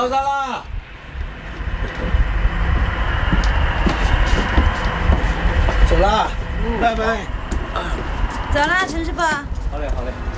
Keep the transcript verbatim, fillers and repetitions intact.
早上了。走了，嗯、拜拜。 走了，陈师傅。 好嘞，好嘞。